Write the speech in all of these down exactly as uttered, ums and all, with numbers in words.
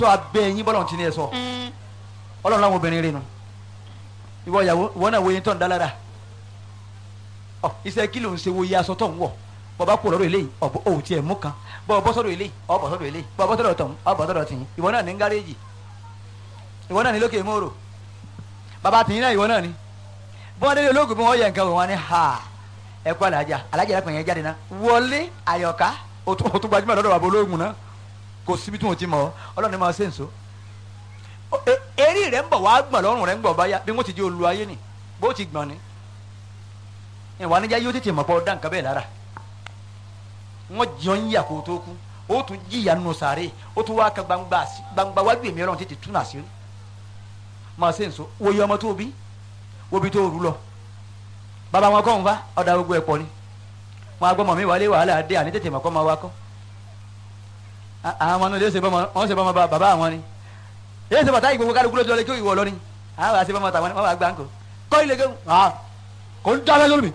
tó abẹ́ yín bọ́lọ̀ tí ní ẹ sọ ọlọ́run láwọn obìnrin rẹ̀ nu ìwọ ìyàwó ìwọ náà wo yín tó ń dá lára ọ iṣẹ́ kí ló ń ṣe wo iye aṣọ tó ń wọ̀ bọ́ba kú lọ́dọ̀ eléyìí ọ̀bọ̀ òun tiẹ̀ mú kan bọ́ọ̀ bọ́ sọ́dọ̀ eléyìí ọ̀bọ̀ sọ́dọ̀ eléyìí bọ́ọ̀ bọ́ sọ́dọ̀ tọ̀hún ọ̀bọ̀ sọ́dọ̀ tìyín ìwọ náà ní gáréèjì ìwọ náà ní lókè mòrò bàbá tìyín náà ìwọ náà ní bọ́ọ̀ délé olóògùn bí wọ́n yẹ nǹkan wọn ni ha ẹ kú alájà alájà yẹn pè yẹn jáde náà wọlé àyọ̀ká o tún gbajúmọ̀ lọ́dọ̀ bàbá olóògùn náà kò síbi tí wọ́n ti mọ̀ ọ́ ọlọ́run máa ṣe nso eré rẹ̀ ń bọ̀ wá gbọ̀n lọ́rùn rẹ̀ ń gbọ̀ báyà bí wọ́n ti di olú ayé ni bó ti gbọ̀n ni ìwà níjà yóò tètè mọ̀ pọ̀ dá nǹkan bẹ́ẹ̀ lára wọ́n jọ ń yà kó tó kú ó tún jìyà nínú sàárè ó tún wá ka gbangba gbangba wájú èmi ọlọ́run tètè tún àṣírí máa ṣe nso wo iye ọmọ tó bí wo bí tó rú lọ bàbá wọn kọ́ ń fa ọ̀dà gbogbo ẹ̀ pọ̀ ni wọn agbọ́mọ mi wálé wàhálà dé àní tètè mọ̀ kọ́ máa wá kọ́ àwọn ọmọ náà lè ṣe bọ́mọ wọn ṣe bọ́mọ bàbá àwọn ni èyí ṣe bàtà ìgbòho kálukú lójú ọlẹ́ kí ìwọ lọ ni àwọn àti bọ́mọ tàwọn wọn wà gbà ń kọ kọ́ ilé kéwù kò ń dábẹ́ lórí mi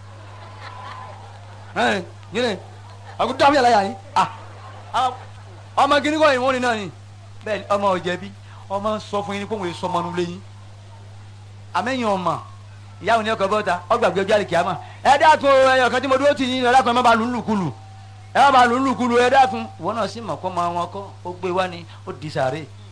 yìnyín àkó dábẹ́ yàrá yàrá yìí ọmọ gíní kọ́ ìwọ́n ni náà ni bẹ́ẹ̀ ọmọ ọ̀jẹ̀bi ọmọ sọ fún yín ní kóhùn èso ọmọ nulẹ̀ yín àmẹ́yìn ọmọ ìyá òní ọkọ̀ bọ́ta ọgbàgbé ọjọ́ àlè kìámà ẹ dákun ẹyọ kan tí mo dúró tì yín ẹ dákun ẹ má ba lù ú lùkulù ẹ má ba lù ú lùkulù ẹ dákun ìwọ náà sì mọ̀ kọ́ máa wọn kọ́ ó gbé wá ni ó di sàárè